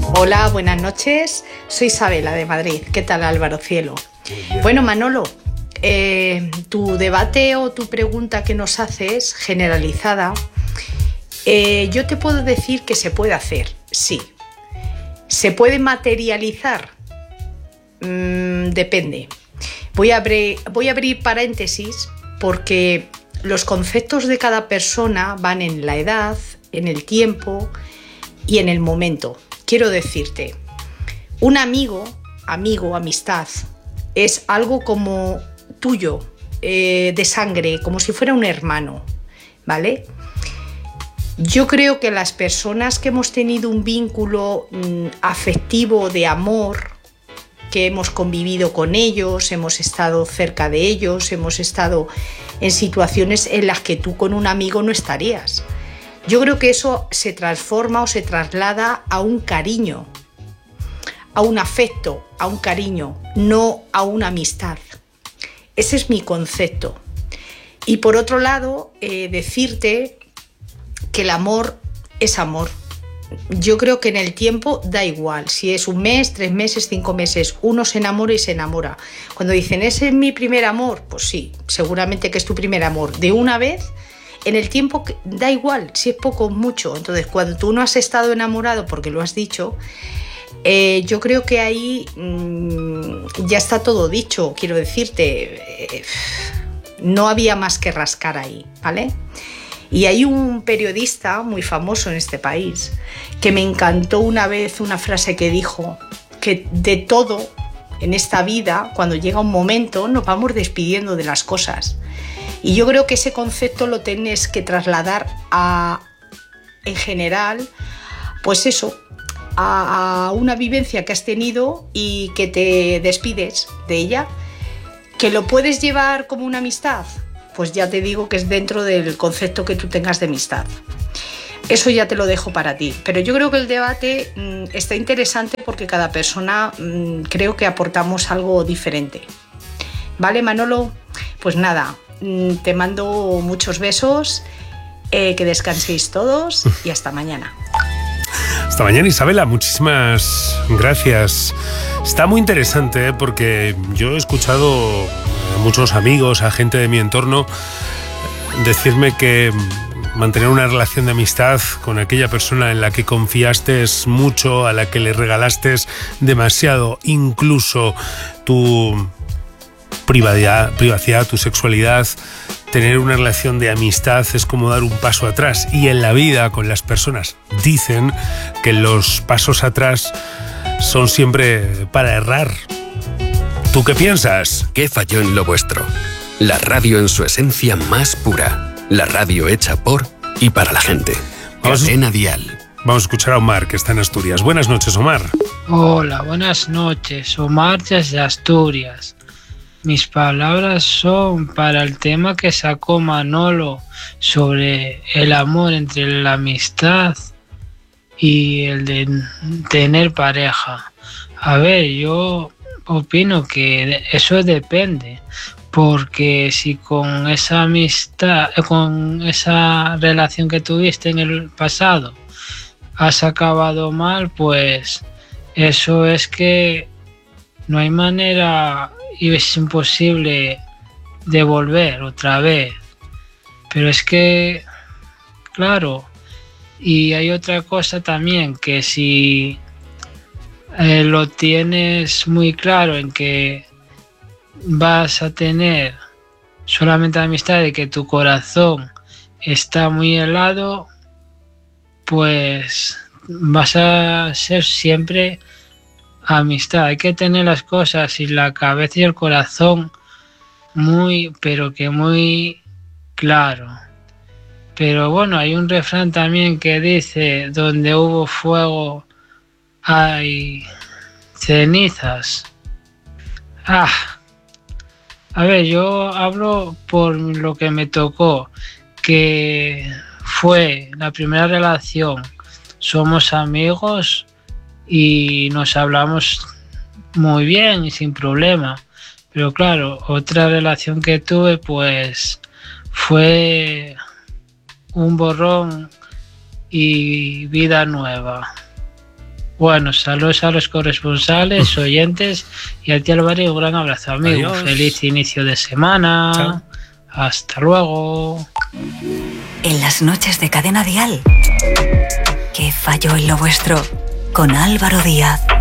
Hola, buenas noches. Soy Isabela de Madrid. ¿Qué tal, Álvaro Cielo? Bueno, Manolo, tu debate o tu pregunta que nos haces, generalizada, yo te puedo decir que se puede hacer, sí. ¿Se puede materializar? Depende. Voy a abrir paréntesis porque los conceptos de cada persona van en la edad, en el tiempo y en el momento. Quiero decirte, un amigo, amistad, es algo como tuyo, de sangre, como si fuera un hermano, ¿vale? Yo creo que las personas que hemos tenido un vínculo afectivo de amor, que hemos convivido con ellos, hemos estado cerca de ellos, hemos estado en situaciones en las que tú con un amigo no estarías. Yo creo que eso se transforma o se traslada a un cariño, a un afecto, a un cariño, no a una amistad. Ese es mi concepto. Y por otro lado, decirte que el amor es amor. Yo creo que en el tiempo da igual, si es un mes, 3 meses, 5 meses, uno se enamora y se enamora. Cuando dicen, ese es mi primer amor, pues sí, seguramente que es tu primer amor. De una vez, en el tiempo da igual, si es poco o mucho. Entonces, cuando tú no has estado enamorado, porque lo has dicho, yo creo que ahí ya está todo dicho, quiero decirte, no había más que rascar ahí, ¿vale? Y hay un periodista muy famoso en este país que me encantó una vez una frase que dijo que de todo en esta vida, cuando llega un momento, nos vamos despidiendo de las cosas. Y yo creo que ese concepto lo tienes que trasladar en general, pues eso, a una vivencia que has tenido y que te despides de ella. ¿Que lo puedes llevar como una amistad? Pues ya te digo que es dentro del concepto que tú tengas de amistad. Eso ya te lo dejo para ti. Pero yo creo que el debate está interesante porque cada persona creo que aportamos algo diferente. ¿Vale, Manolo? Pues nada, te mando muchos besos, que descanséis todos y hasta mañana. Hasta mañana, Isabela. Muchísimas gracias. Está muy interesante porque yo he escuchado a muchos amigos, a gente de mi entorno, decirme que mantener una relación de amistad con aquella persona en la que confiaste mucho, a la que le regalaste demasiado, incluso tu privacidad, tu sexualidad, tener una relación de amistad es como dar un paso atrás. Y en la vida, con las personas, dicen que los pasos atrás son siempre para errar. ¿Tú qué piensas? ¿Qué falló en lo vuestro? La radio en su esencia más pura. La radio hecha por y para la gente. Cadena Dial. Vamos a escuchar a Omar, que está en Asturias. Buenas noches, Omar. Hola, buenas noches. Omar desde Asturias. Mis palabras son para el tema que sacó Manolo sobre el amor entre la amistad y el de tener pareja. A ver, yo opino que eso depende, porque si con esa amistad, con esa relación que tuviste en el pasado has acabado mal, pues eso es que no hay manera y es imposible de volver otra vez. Pero es que, claro, y hay otra cosa también, que si lo tienes muy claro en que vas a tener solamente amistad y que tu corazón está muy helado, pues vas a ser siempre amistad. Hay que tener las cosas y la cabeza y el corazón muy, pero que muy claro. Pero bueno, hay un refrán también que dice, donde hubo fuego hay cenizas. A ver, yo hablo por lo que me tocó, que fue la primera relación. Somos amigos y nos hablamos muy bien y sin problema. Pero claro, otra relación que tuve pues fue un borrón y vida nueva. Bueno, saludos a los corresponsales, oyentes y a ti Álvaro, un gran abrazo, amigo. Adiós. Feliz inicio de semana. Chao. Hasta luego. En las noches de Cadena Dial. ¿Qué falló en lo vuestro? Con Álvaro Díaz.